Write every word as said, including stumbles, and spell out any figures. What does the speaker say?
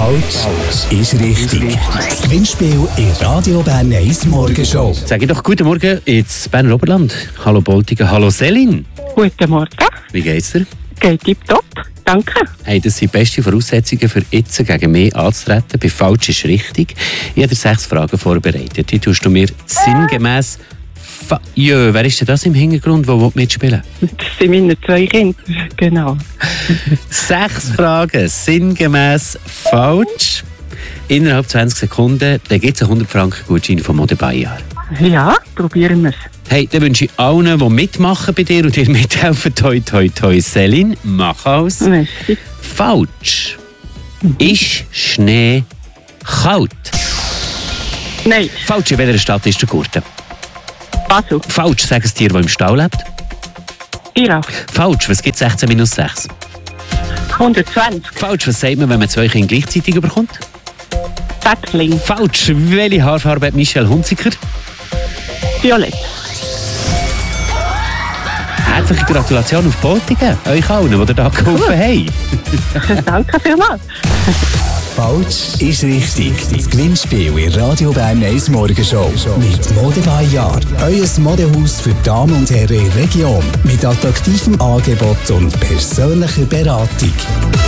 Falsch ist richtig. Das Gewinnspiel in Radio Bern eins Morgenshow. Sag ich doch guten Morgen ins Berner Oberland. Hallo Boltigen, hallo Selin. Guten Morgen. Wie geht's dir? Geht tipptopp. Danke. Hey, das sind beste Voraussetzungen für jetzt gegen mich anzutreten. Bei Falsch ist richtig. Ich habe dir sechs Fragen vorbereitet. Die tust du mir sinngemäß... Fa- Jö, wer ist denn das im Hintergrund, der mitspielen will? Das sind meine zwei Kinder. Genau. Sechs Fragen, sinngemäß falsch. Innerhalb zwanzig Sekunden, dann gibt es einen hundert Franken Gutschein vom Mode Bayard. Ja, probieren wir es. Hey, dann wünsche ich allen, die mitmachen bei dir und dir mithelfen, toi, toi, toi. Selin, mach aus. Merci. Falsch. Ist Schnee kalt? Nein, Falsch, in welcher Stadt ist der Gurten? Basel. Falsch, sag ein Tier, das im Stall lebt. Irach. Falsch, was gibt sechzehn minus sechs? hundertzwanzig. Falsch, was sagt man, wenn man zwei Kinder gleichzeitig bekommt? Säckling. Falsch, welche Haarfarbe hat Michelle Hunziker? Violett. Herzliche Gratulation auf Boltigen, euch allen, die ihr da geholfen haben. Danke vielmals. Falsch ist richtig. Das Gewinnspiel in Radio Bern eins Morgenshow. Mit Mode Bayard. Euer Modehaus für Damen und Herren in der Region. Mit attraktivem Angebot und persönlicher Beratung.